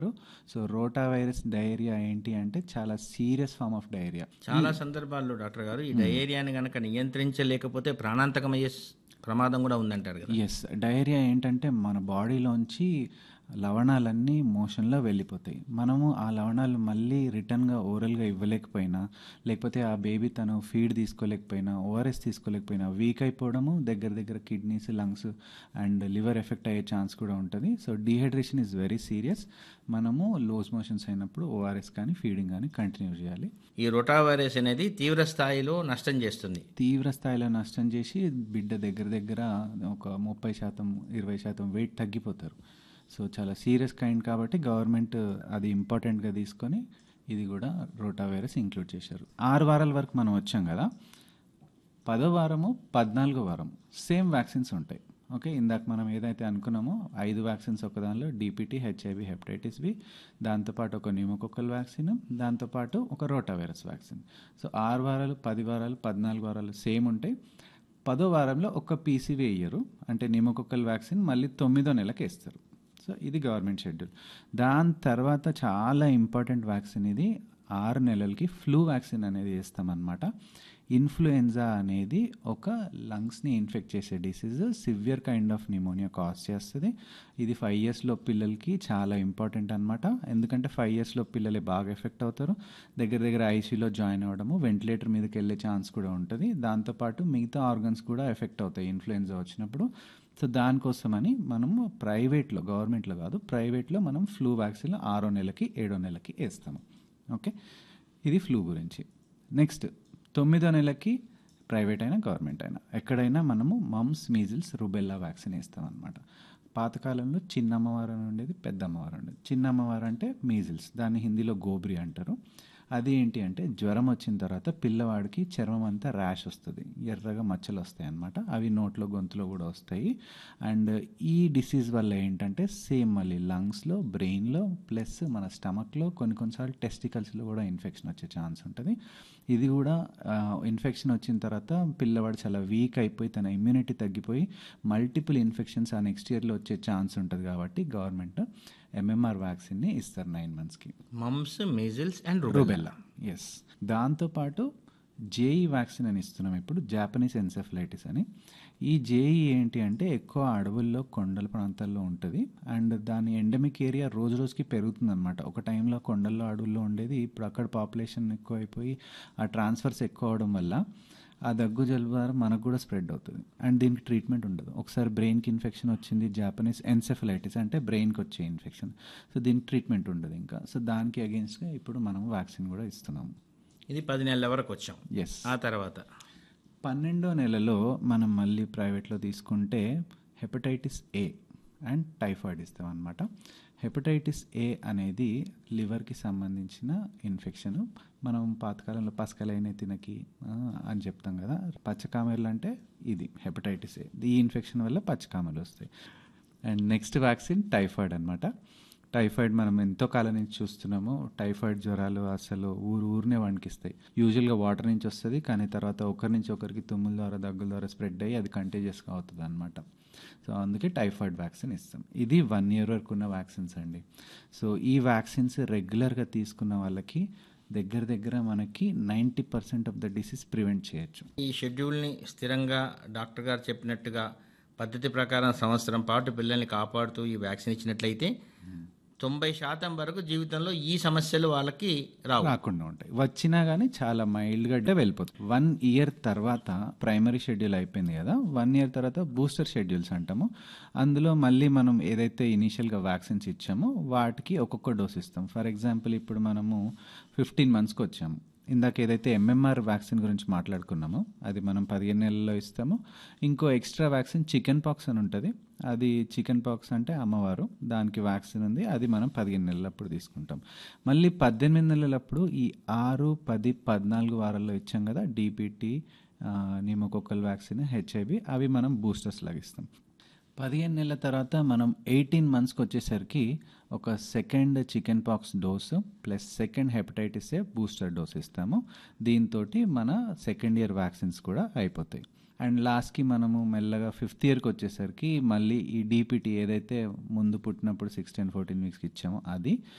So రోటా virus diarrhoea ఏంటి అంటే చాలా సీరియస్ ఫార్మ్ ఆఫ్ డయేరియా. చాలా సందర్భాల్లో డాక్టర్ గారు ఈ డయేరియాని గనక నియంత్రించలేకపోతే ప్రాణాంతకమయ్యే ప్రమాదం కూడా ఉందంటారు కదా. ఎస్, డయేరియా ఏంటంటే మన బాడీలోంచి లవణాలన్నీ మోషన్లో వెళ్ళిపోతాయి. మనము ఆ లవణాలు మళ్ళీ రిటర్న్గా ఓరల్గా ఇవ్వలేకపోయినా, లేకపోతే ఆ బేబీ తను ఫీడ్ తీసుకోలేకపోయినా, ఓఆర్ఎస్ తీసుకోలేకపోయినా వీక్ అయిపోవడము, దగ్గర దగ్గర kidneys, lungs and liver effect అయ్యే ఛాన్స్ కూడా ఉంటుంది. So dehydration is very serious. మనము లూజ్ మోషన్స్ అయినప్పుడు ఓఆర్ఎస్ కానీ ఫీడింగ్ కానీ కంటిన్యూ చేయాలి. ఈ రోటా వైరస్ అనేది తీవ్ర స్థాయిలో నష్టం చేస్తుంది. తీవ్ర స్థాయిలో నష్టం చేసి బిడ్డ దగ్గర దగ్గర ఒక 30% 20% వెయిట్ తగ్గిపోతారు. సో చాలా సీరియస్ కైండ్ కాబట్టి గవర్నమెంట్ అది ఇంపార్టెంట్గా తీసుకొని ఇది కూడా రోటా వైరస్ ఇంక్లూడ్ చేశారు. 6 వారాల వరకు మనం వచ్చాం కదా, 10వ వారము 14వ వారం సేమ్ వ్యాక్సిన్స్ ఉంటాయి. ఓకే, ఇందాక మనం ఏదైతే అనుకున్నామో 5 వ్యాక్సిన్స్ ఒక దానిలో డిపిటీ, హెచ్ఐవి, హెపటైటిస్ బి, దాంతోపాటు ఒక న్యూమోకోకల్ వ్యాక్సిన్, దాంతోపాటు ఒక రోటా వైరస్ వ్యాక్సిన్. సో 6 వారాలు, 10 వారాలు, 14 వారాలు సేమ్ ఉంటాయి. 10వ వారంలో ఒక పీసీవీ వేయరు, అంటే న్యూమోకోకల్ వ్యాక్సిన్ మళ్ళీ 9వ నెలకి వేస్తారు. సో ఇది గవర్నమెంట్ షెడ్యూల్. దాని తర్వాత చాలా ఇంపార్టెంట్ వ్యాక్సిన్ ఇది, 6 నెలలకి ఫ్లూ వ్యాక్సిన్ అనేది వేస్తామన్నమాట. ఇన్ఫ్లుయెన్జా అనేది ఒక లంగ్స్ని ఇన్ఫెక్ట్ చేసే disease, severe kind of pneumonia cause చేస్తుంది. ఇది 5 ఇయర్స్లో పిల్లలకి చాలా ఇంపార్టెంట్ అనమాట. ఎందుకంటే 5 ఇయర్స్లో పిల్లలే బాగా ఎఫెక్ట్ అవుతారు. దగ్గర దగ్గర ఐసీయూలో జాయిన్ అవ్వడము, వెంటిలేటర్ మీదకి వెళ్ళే ఛాన్స్ కూడా ఉంటుంది. దాంతోపాటు మిగతా ఆర్గన్స్ కూడా ఎఫెక్ట్ అవుతాయి ఇన్ఫ్లుయెన్జా వచ్చినప్పుడు. సో దానికోసమని మనము ప్రైవేట్లో, గవర్నమెంట్లో కాదు, ప్రైవేట్లో మనం ఫ్లూ వ్యాక్సిన్ 6వ నెలకి 7వ నెలకి వేస్తాము. ఓకే, ఇది ఫ్లూ గురించి. నెక్స్ట్ 9వ నెలకి ప్రైవేట్ అయినా గవర్నమెంట్ అయినా ఎక్కడైనా మనము మమ్స్, మీజిల్స్, రుబెల్లా వ్యాక్సిన్ వేస్తాం అనమాట. పాతకాలంలో చిన్న అమ్మవారు అని ఉండేది, పెద్ద అమ్మవారు ఉండేది. చిన్న అమ్మవారు అంటే మీజిల్స్, దాన్ని హిందీలో గోబ్రి అంటారు. అది ఏంటి అంటే జ్వరం వచ్చిన తర్వాత పిల్లవాడికి చర్మం అంతా ర్యాష్ వస్తుంది, ఎర్రగా మచ్చలు వస్తాయి అన్నమాట. అవి నోట్లో, గొంతులో కూడా వస్తాయి. అండ్ ఈ డిసీజ్ వల్ల ఏంటంటే సేమ్ మళ్ళీ లంగ్స్లో, బ్రెయిన్లో, ప్లస్ మన స్టమక్లో, కొన్నిసార్లు టెస్టికల్స్లో కూడా ఇన్ఫెక్షన్ వచ్చే ఛాన్స్ ఉంటుంది. ఇది కూడా ఇన్ఫెక్షన్ వచ్చిన తర్వాత పిల్లవాడు చాలా వీక్ అయిపోయి తన ఇమ్యూనిటీ తగ్గిపోయి మల్టిపుల్ ఇన్ఫెక్షన్స్ ఆ నెక్స్ట్ ఇయర్లో వచ్చే ఛాన్స్ ఉంటుంది. కాబట్టి గవర్నమెంట్ ఎంఎంఆర్ వ్యాక్సిన్ని ఇస్తారు 9 మంత్స్కి. Mumps, measles and rubella. Yes, దాంతోపాటు జేఈ వ్యాక్సిన్ అని ఇస్తున్నాం ఇప్పుడు, జాపనీస్ ఎన్సెఫలైటిస్ అని. ఈ జేఈ ఏంటి అంటే ఎక్కువ అడవుల్లో, కొండల ప్రాంతాల్లో ఉంటుంది. అండ్ దాని ఎండమిక్ ఏరియా రోజు రోజుకి పెరుగుతుంది అనమాట. ఒక టైంలో కొండల్లో, అడవుల్లో ఉండేది, ఇప్పుడు అక్కడ పాపులేషన్ ఎక్కువ అయిపోయి ఆ ట్రాన్స్ఫర్స్ ఎక్కువ అవడం వల్ల ఆ దగ్గు, జలుబు ద్వారా మనకు కూడా స్ప్రెడ్ అవుతుంది. అండ్ దీనికి ట్రీట్మెంట్ ఉండదు. ఒకసారి బ్రెయిన్కి ఇన్ఫెక్షన్ వచ్చింది, జాపనీస్ ఎన్సెఫలైటిస్ అంటే బ్రెయిన్కి వచ్చే ఇన్ఫెక్షన్. సో దీనికి ట్రీట్మెంట్ ఉండదు ఇంకా. సో దానికి అగేన్స్ట్గా ఇప్పుడు మనం వ్యాక్సిన్ కూడా ఇస్తున్నాము. ఇది 10 నెలల వరకు వచ్చాం. ఎస్, ఆ తర్వాత 12వ నెలలో మనం మళ్ళీ ప్రైవేట్లో తీసుకుంటే హెపటైటిస్ ఏ అండ్ టైఫాయిడ్ ఇస్తాం అనమాట. హెపటైటిస్ ఏ అనేది లివర్కి సంబంధించిన ఇన్ఫెక్షన్. మనం పాతకాలంలో పసకలైన తినకి అని చెప్తాం కదా, పచ్చకామెర్లు అంటే ఇది హెపటైటిస్ ఏ. ఈ ఇన్ఫెక్షన్ వల్ల పచ్చకామెర్లు వస్తాయి. అండ్ నెక్స్ట్ వ్యాక్సిన్ టైఫాయిడ్ అనమాట. టైఫాయిడ్ మనం ఎంతో కాలం నుంచి చూస్తున్నాము. టైఫాయిడ్ జ్వరాలు అసలు ఊరినే వణికిస్తాయి. యూజువల్గా వాటర్ నుంచి వస్తుంది, కానీ తర్వాత ఒకరి నుంచి ఒకరికి తుమ్ముల ద్వారా, దగ్గుల ద్వారా స్ప్రెడ్ అయ్యి అది కంటేజియస్గా అవుతుంది అనమాట. సో అందుకే టైఫాయిడ్ వ్యాక్సిన్ ఇస్తాం. ఇది 1 ఇయర్ వరకు ఉన్న వ్యాక్సిన్స్ అండి. సో ఈ వ్యాక్సిన్స్ రెగ్యులర్గా తీసుకున్న వాళ్ళకి దగ్గర దగ్గర మనకి 90% ఆఫ్ ద డిసీజ్ ప్రివెంట్ చేయొచ్చు. ఈ షెడ్యూల్ని స్థిరంగా డాక్టర్ గారు చెప్పినట్టుగా పద్ధతి ప్రకారం సంవత్సరం పాటు పిల్లల్ని కాపాడుతూ ఈ వ్యాక్సిన్ ఇచ్చినట్లయితే 90% వరకు జీవితంలో ఈ సమస్యలు వాళ్ళకి రాకుండా ఉంటాయి. వచ్చినా కానీ చాలా మైల్డ్గా వెళ్ళిపోతుంది. 1 ఇయర్ తర్వాత ప్రైమరీ షెడ్యూల్ అయిపోయింది కదా, 1 ఇయర్ తర్వాత బూస్టర్ షెడ్యూల్స్ అంటాము. అందులో మళ్ళీ మనం ఏదైతే ఇనీషియల్గా వ్యాక్సిన్స్ ఇచ్చామో వాటికి ఒక్కొక్క డోస్ ఇస్తాం. ఫర్ ఎగ్జాంపుల్ ఇప్పుడు మనము 15 మంత్స్కి వచ్చాము. ఇందాక ఏదైతే ఎంఎంఆర్ వ్యాక్సిన్ గురించి మాట్లాడుకున్నామో అది మనం 15 నెలల్లో ఇస్తాము. ఇంకో ఎక్స్ట్రా వ్యాక్సిన్ చికెన్ పాక్స్ అని ఉంటుంది. అది చికెన్ పాక్స్ అంటే అమ్మవారు, దానికి వ్యాక్సిన్ ఉంది, అది మనం 15 నెలలప్పుడు తీసుకుంటాం. మళ్ళీ 18 నెలలప్పుడు ఈ 6, 10, 14 వారాల్లో ఇచ్చాం కదా డిపిటీ, న్యూమోకోకల్ వ్యాక్సిన్, హెచ్ఐవి, అవి మనం బూస్టర్స్ లాగా ఇస్తాం. 15 నెలల తర్వాత మనం 18 మంత్స్కి వచ్చేసరికి ఒక second chicken pox dose plus second hepatitis A booster dose ఇస్తాము. దీంతో మన సెకండ్ ఇయర్ వ్యాక్సిన్స్ కూడా అయిపోతాయి. అండ్ లాస్ట్కి మనము మెల్లగా 5th ఇయర్కి వచ్చేసరికి మళ్ళీ ఈ డీపీటీ ఏదైతే ముందు పుట్టినప్పుడు 16-14 వీక్స్కి ఇచ్చామో అది